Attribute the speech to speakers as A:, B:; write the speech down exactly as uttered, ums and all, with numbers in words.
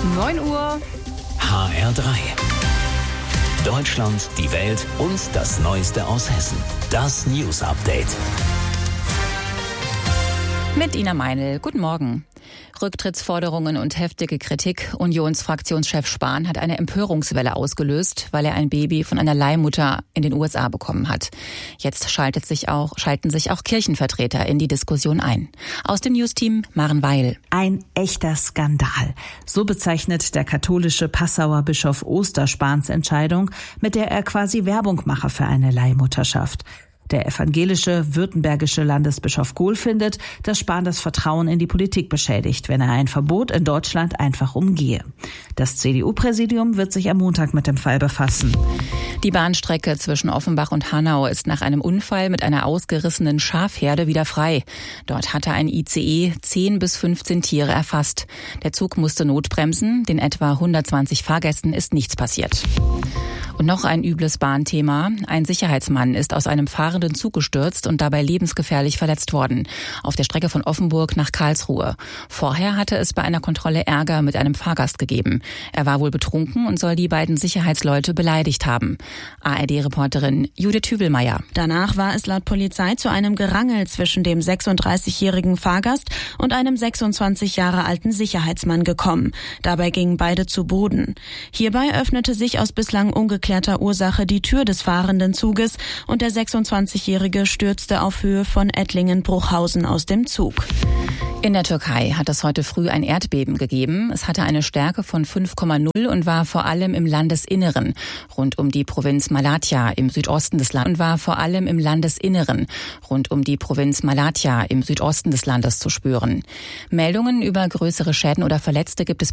A: neun Uhr.
B: H R drei. Deutschland, die Welt und das Neueste aus Hessen. Das News Update.
A: Mit Ina Meinl. Guten Morgen. Rücktrittsforderungen und heftige Kritik. Unionsfraktionschef Spahn hat eine Empörungswelle ausgelöst, weil er ein Baby von einer Leihmutter in den U S A bekommen hat. Jetzt schaltet sich auch, schalten sich auch Kirchenvertreter in die Diskussion ein. Aus dem Newsteam Maren Weil.
C: Ein echter Skandal. So bezeichnet der katholische Passauer Bischof Oster Spahns Entscheidung, mit der er quasi Werbung mache für eine Leihmutterschaft. Der evangelische württembergische Landesbischof Gohl findet, dass Spahn das Vertrauen in die Politik beschädigt, wenn er ein Verbot in Deutschland einfach umgehe. Das C D U-Präsidium wird sich am Montag mit dem Fall befassen.
A: Die Bahnstrecke zwischen Offenbach und Hanau ist nach einem Unfall mit einer ausgerissenen Schafherde wieder frei. Dort hatte ein I C E zehn bis fünfzehn Tiere erfasst. Der Zug musste notbremsen, den etwa hundertzwanzig Fahrgästen ist nichts passiert. Und noch ein übles Bahnthema. Ein Sicherheitsmann ist aus einem fahrenden Zug gestürzt und dabei lebensgefährlich verletzt worden. Auf der Strecke von Offenburg nach Karlsruhe. Vorher hatte es bei einer Kontrolle Ärger mit einem Fahrgast gegeben. Er war wohl betrunken und soll die beiden Sicherheitsleute beleidigt haben. A R D-Reporterin Judith Hüvelmeier.
D: Danach war es laut Polizei zu einem Gerangel zwischen dem sechsunddreißigjährigen Fahrgast und einem sechsundzwanzig Jahre alten Sicherheitsmann gekommen. Dabei gingen beide zu Boden. Hierbei öffnete sich aus bislang ungeklärter Ursache die Tür des fahrenden Zuges und der sechsundzwanzigjährige stürzte auf Höhe von Ettlingen-Bruchhausen aus dem Zug.
A: In der Türkei hat es heute früh ein Erdbeben gegeben. Es hatte eine Stärke von fünf Komma null und war vor allem im Landesinneren rund um die Provinz Malatya im Südosten des Landes und war vor allem im Landesinneren rund um die Provinz Malatya im Südosten des Landes zu spüren. Meldungen über größere Schäden oder Verletzte gibt es